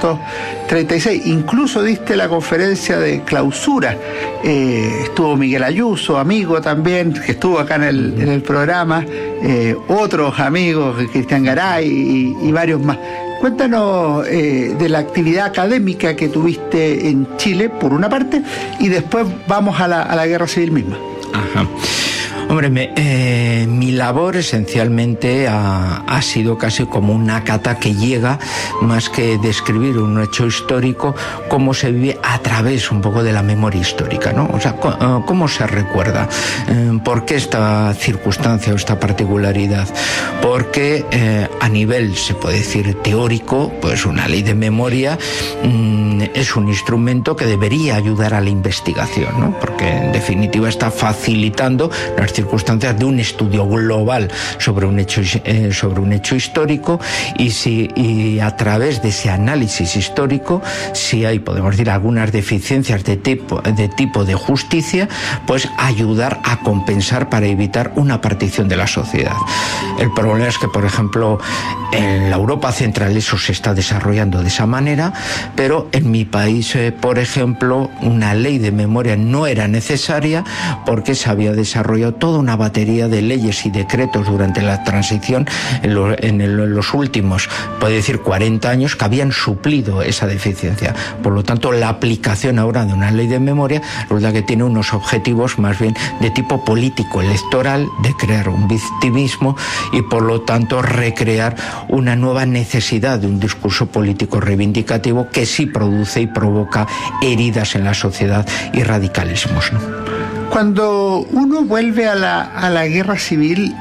1936. Incluso diste la conferencia de clausura. Estuvo Miguel Ayuso, amigo también, que estuvo acá en el programa, otros amigos, Cristian Garay y varios más. Cuéntanos de la actividad académica que tuviste en Chile, por una parte, y después vamos a la guerra civil misma. Ajá. Hombre, mi labor esencialmente ha sido casi como una cata que llega, más que describir un hecho histórico, cómo se vive a través un poco de la memoria histórica, ¿no? O sea, cómo se recuerda, por qué esta circunstancia o esta particularidad. Porque a nivel, se puede decir, teórico, pues una ley de memoria es un instrumento que debería ayudar a la investigación, ¿no? Porque en definitiva está facilitando las circunstancias de un estudio global sobre un hecho histórico, y a través de ese análisis histórico, si hay, podemos decir, algunas deficiencias de tipo de justicia, pues ayudar a compensar para evitar una partición de la sociedad. El problema es que, por ejemplo, en la Europa central eso se está desarrollando de esa manera, pero en mi país, por ejemplo, una ley de memoria no era necesaria porque se había desarrollado toda una batería de leyes y decretos durante la transición en los últimos, puede decir, 40 años, que habían suplido esa deficiencia. Por lo tanto, la aplicación ahora de una ley de memoria resulta que tiene unos objetivos más bien de tipo político, electoral, de crear un victimismo y, por lo tanto, recrear una nueva necesidad de un discurso político reivindicativo que sí produce y provoca heridas en la sociedad y radicalismos, ¿no? Cuando uno vuelve a la guerra civil,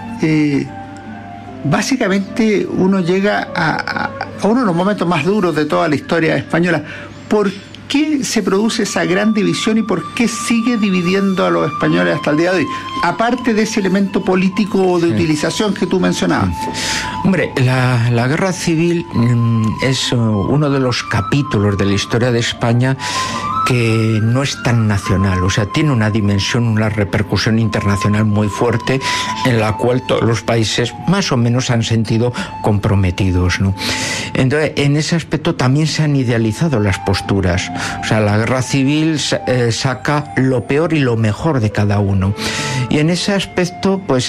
básicamente uno llega a uno de los momentos más duros de toda la historia española. ¿Por qué se produce esa gran división y por qué sigue dividiendo a los españoles hasta el día de hoy? Aparte de ese elemento político de utilización que tú mencionabas. Hombre, la guerra civil es uno de los capítulos de la historia de España que no es tan nacional, o sea, tiene una dimensión, una repercusión internacional muy fuerte, en la cual todos los países más o menos han sentido comprometidos, ¿no? Entonces, en ese aspecto también se han idealizado las posturas. O sea, la guerra civil saca lo peor y lo mejor de cada uno. Y en ese aspecto, pues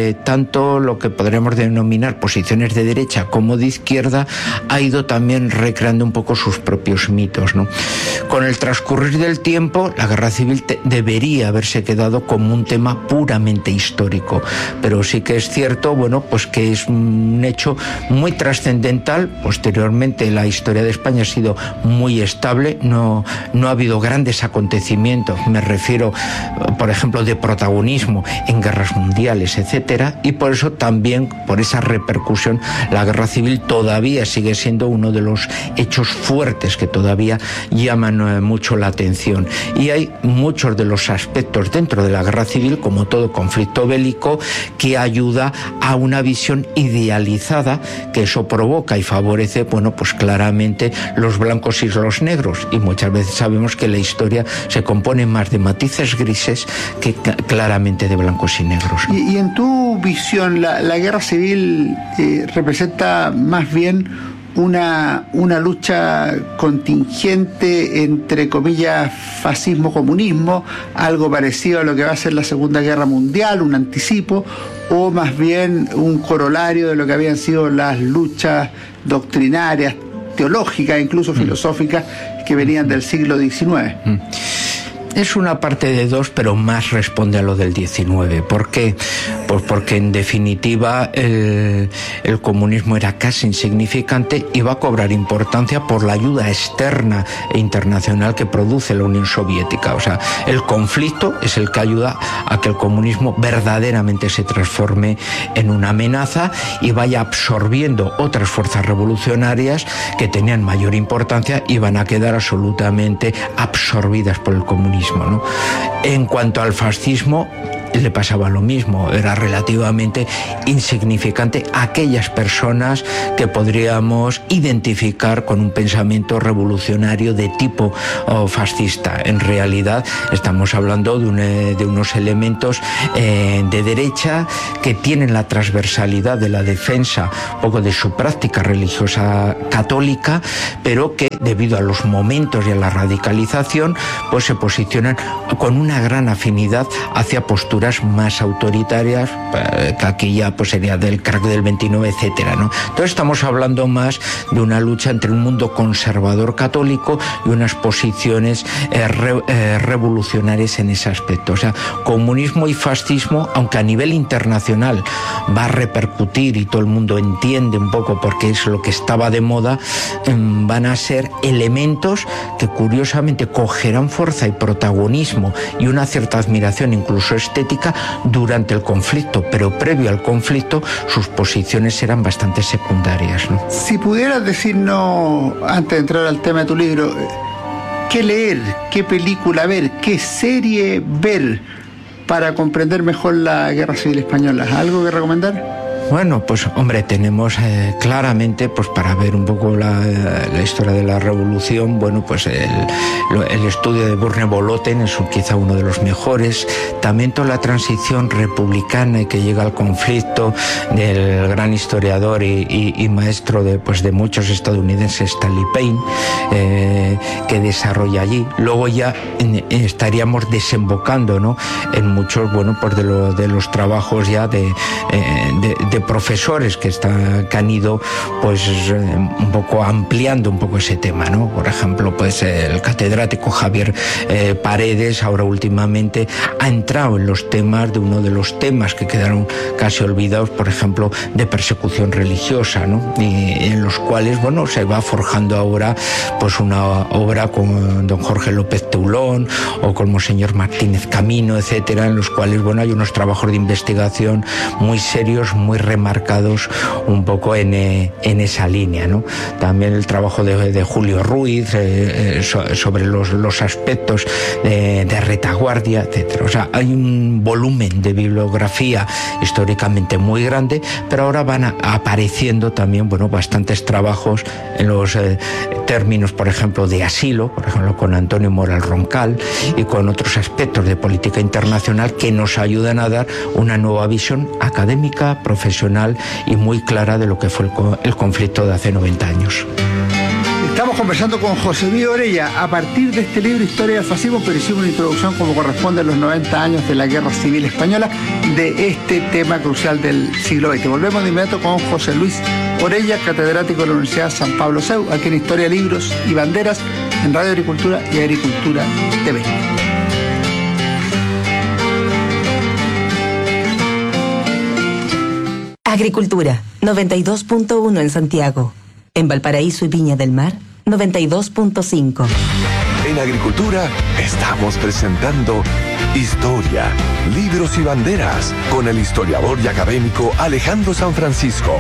tanto lo que podríamos denominar posiciones de derecha como de izquierda ha ido también recreando un poco sus propios mitos, ¿no? Con el transcurrir del tiempo, la guerra civil debería haberse quedado como un tema puramente histórico, pero sí que es cierto, bueno, pues que es un hecho muy trascendental. Posteriormente, la historia de España ha sido muy estable, no ha habido grandes acontecimientos, me refiero, por ejemplo, de protagonismo en guerras mundiales, etcétera, y por eso también, por esa repercusión, la guerra civil todavía sigue siendo uno de los hechos fuertes que todavía llaman mucho la atención. Y hay muchos de los aspectos dentro de la guerra civil, como todo conflicto bélico, que ayuda a una visión idealizada, que eso provoca y favorece, bueno, pues claramente los blancos y los negros, y muchas veces sabemos que la historia se compone más de matices grises que claramente de blancos y negros, ¿no? Y en tu visión, la guerra civil representa más bien una lucha contingente entre comillas fascismo-comunismo, algo parecido a lo que va a ser la Segunda Guerra Mundial, un anticipo, o más bien un corolario de lo que habían sido las luchas doctrinarias, teológicas, incluso filosóficas, que venían del siglo XIX. Es una parte de dos, pero más responde a lo del 19. ¿Por qué? Pues porque en definitiva el comunismo era casi insignificante y va a cobrar importancia por la ayuda externa e internacional que produce la Unión Soviética. O sea, el conflicto es el que ayuda a que el comunismo verdaderamente se transforme en una amenaza y vaya absorbiendo otras fuerzas revolucionarias que tenían mayor importancia y van a quedar absolutamente absorbidas por el comunismo, ¿no? En cuanto al fascismo, le pasaba lo mismo, era relativamente insignificante aquellas personas que podríamos identificar con un pensamiento revolucionario de tipo fascista. En realidad estamos hablando de unos elementos de derecha que tienen la transversalidad de la defensa un poco de su práctica religiosa católica, pero que debido a los momentos y a la radicalización, pues se posicionan con una gran afinidad hacia posturas más autoritarias, que aquí ya pues sería del crack del 29, etcétera, ¿no? Entonces estamos hablando más de una lucha entre un mundo conservador católico y unas posiciones revolucionarias en ese aspecto. O sea, comunismo y fascismo, aunque a nivel internacional va a repercutir y todo el mundo entiende un poco porque es lo que estaba de moda, van a ser elementos que curiosamente cogerán fuerza y protagonismo y una cierta admiración, incluso estética, durante el conflicto, pero previo al conflicto sus posiciones eran bastante secundarias, ¿no? Si pudieras decirnos, antes de entrar al tema de tu libro, ¿qué leer, qué película ver, qué serie ver para comprender mejor la Guerra Civil Española? ¿Algo que recomendar? Bueno, pues hombre, tenemos claramente, pues para ver un poco la historia de la Revolución, bueno, pues el estudio de Burne-Boloten es quizá uno de los mejores. También toda la transición republicana y que llega al conflicto del gran historiador y maestro de muchos estadounidenses, Stanley Payne, que desarrolla allí. Luego ya estaríamos desembocando, ¿no?, en muchos, bueno, pues de los trabajos ya de profesores que han ido pues un poco ampliando un poco ese tema, ¿no? Por ejemplo, pues el catedrático Javier Paredes ahora últimamente ha entrado en los temas de uno de los temas que quedaron casi olvidados, por ejemplo, de persecución religiosa, ¿no? Y en los cuales, bueno, se va forjando ahora pues una obra con don Jorge López Teulón o con Monseñor Martínez Camino, etcétera, en los cuales, bueno, hay unos trabajos de investigación muy serios, muy remarcados un poco en esa línea, ¿no? También el trabajo de Julio Ruiz sobre los aspectos de retaguardia, etcétera. O sea, hay un volumen de bibliografía históricamente muy grande, pero ahora van apareciendo también, bueno, bastantes trabajos en los términos, por ejemplo, de asilo, por ejemplo, con Antonio Moral Roncal y con otros aspectos de política internacional que nos ayudan a dar una nueva visión académica, profesional y muy clara de lo que fue el conflicto de hace 90 años. Estamos conversando con José Luis Orella a partir de este libro Historia del Fascismo, pero hicimos una introducción como corresponde a los 90 años de la Guerra Civil Española, de este tema crucial del siglo XX. Volvemos de inmediato con José Luis Orella, catedrático de la Universidad San Pablo CEU, aquí en Historia, Libros y Banderas, en Radio Agricultura y Agricultura TV. Agricultura, 92.1 en Santiago. En Valparaíso y Viña del Mar, 92.5. En Agricultura estamos presentando Historia, Libros y Banderas con el historiador y académico Alejandro San Francisco.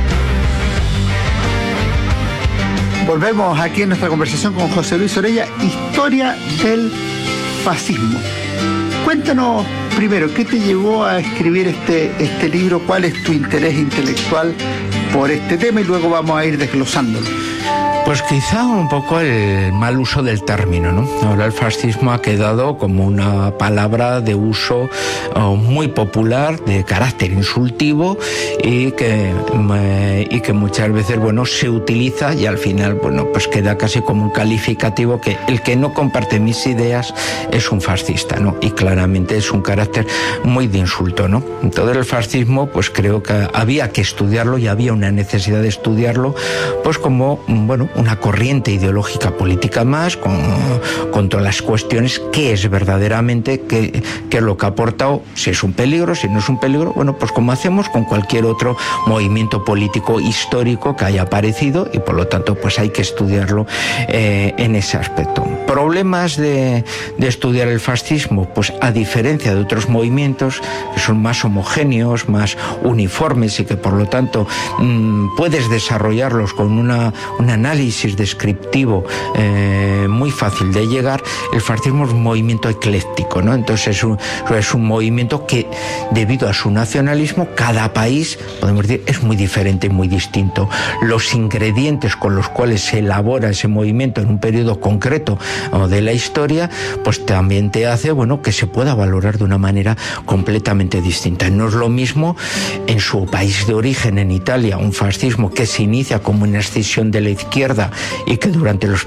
Volvemos aquí en nuestra conversación con José Luis Orella, Historia del Fascismo. Cuéntanos primero, ¿qué te llevó a escribir este libro? ¿Cuál es tu interés intelectual por este tema? Y luego vamos a ir desglosándolo. Pues quizá un poco el mal uso del término, ¿no? Ahora el fascismo ha quedado como una palabra de uso muy popular, de carácter insultivo y que muchas veces, bueno, se utiliza y al final, bueno, pues queda casi como un calificativo que el que no comparte mis ideas es un fascista, ¿no? Y claramente es un carácter muy de insulto, ¿no? Entonces el fascismo, pues creo que había que estudiarlo y había una necesidad de estudiarlo, pues como, bueno, una corriente ideológica política más, con todas las cuestiones, qué es verdaderamente, qué es lo que ha aportado, si es un peligro, si no es un peligro, bueno, pues como hacemos con cualquier otro movimiento político histórico que haya aparecido y por lo tanto pues hay que estudiarlo en ese aspecto. Problemas de estudiar el fascismo, pues a diferencia de otros movimientos que son más homogéneos, más uniformes y que por lo tanto puedes desarrollarlos con un análisis descriptivo muy fácil de llegar, el fascismo es un movimiento ecléctico, ¿no? Entonces es un movimiento que, debido a su nacionalismo, cada país, podemos decir, es muy diferente y muy distinto. Los ingredientes con los cuales se elabora ese movimiento en un periodo concreto de la historia, pues también te hace, bueno, que se pueda valorar de una manera completamente distinta. No es lo mismo en su país de origen, en Italia, un fascismo que se inicia como una escisión de la izquierda y que durante los